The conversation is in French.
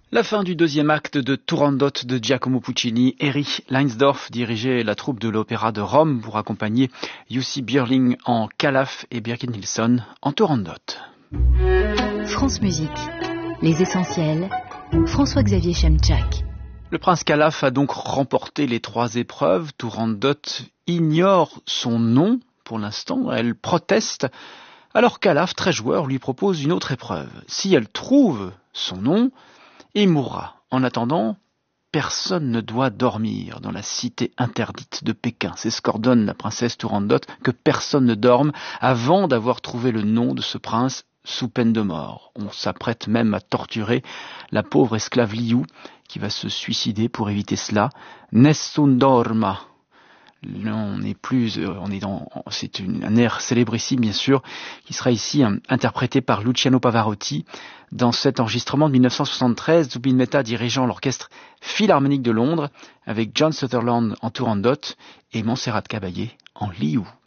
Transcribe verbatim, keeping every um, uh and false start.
La fin du deuxième acte de Turandot de Giacomo Puccini. Erich Leinsdorf dirigeait la troupe de l'Opéra de Rome pour accompagner Jussi Björling en Calaf et Birgit Nilsson en Turandot. France Musique, les essentiels, François-Xavier Chemchak. Le prince Calaf a donc remporté les trois épreuves. Turandot ignore son nom pour l'instant, elle proteste. Alors Calaf, très joueur, lui propose une autre épreuve. Si elle trouve son nom, il mourra. En attendant, personne ne doit dormir dans la cité interdite de Pékin. C'est ce qu'ordonne la princesse Turandot, que personne ne dorme avant d'avoir trouvé le nom de ce prince sous peine de mort. On s'apprête même à torturer la pauvre esclave Liu, qui va se suicider pour éviter cela. Nessun dorma. On n'est plus, on est dans, c'est une, un air célébrissime bien sûr, qui sera ici hein, interprété par Luciano Pavarotti dans cet enregistrement de dix-neuf cent soixante-treize, Zubin Mehta dirigeant l'orchestre philharmonique de Londres avec John Sutherland en Turandot et Montserrat Caballé en Liu.